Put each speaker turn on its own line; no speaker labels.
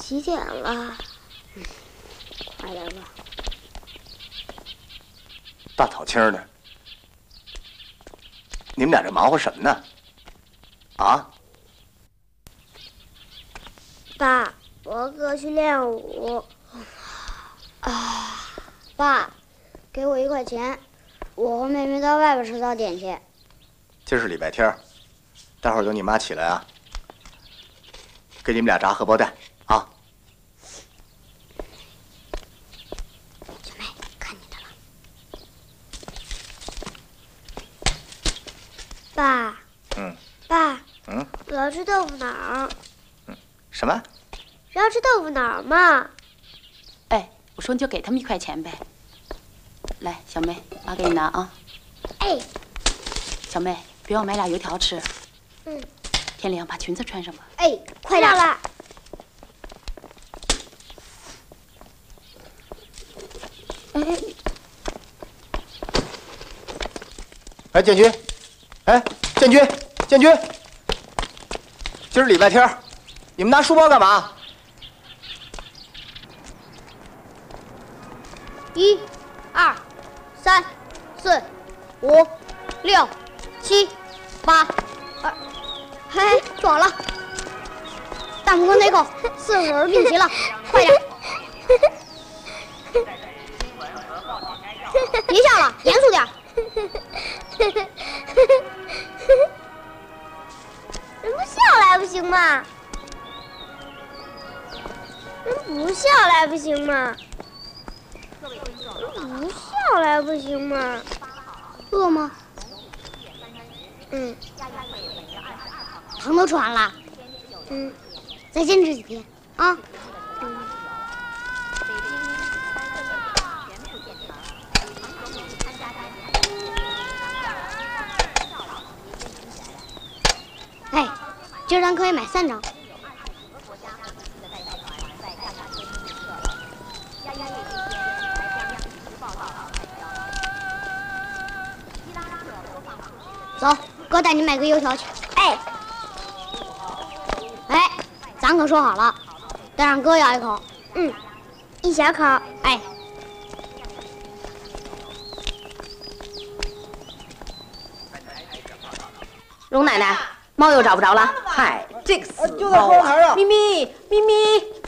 几点了？快点吧。
大草青的，你们俩这忙活什么呢？啊？
爸，我哥去练舞。爸，给我1块钱，我和妹妹到外边吃早点去。
今儿是礼拜天，待会儿等你妈起来啊，给你们俩炸荷包蛋啊。
小妹，看你的了。爸。爸。我要吃豆腐脑。
什么？
要吃豆腐脑嘛？
哎，我说你就给他们1块钱呗。来，小妹，妈给你拿啊。
哎。
小妹，别忘买俩油条吃。
嗯。
天凉，把裙子穿上吧。
哎，快点了。
哎，建军，哎，建军，建军，今儿礼拜天，你们拿书包干嘛
？1、2、3、4、5、6、7、8、2，嘿，错了。大拇哥内扣，4个人并齐了，快点！别笑了，严肃点。人不笑来不行吗？人不笑来不行吗？不笑来不行吗？饿吗？糖都吃完了。再坚持几天啊。哎，今儿咱可以买3张。走，哥带你买个油条去。哎，咱可说好了，得让哥咬1口。1小口。哎。
荣奶奶，猫又找不着了。嗨，这个死
就在后台啊！
咪咪，咪咪。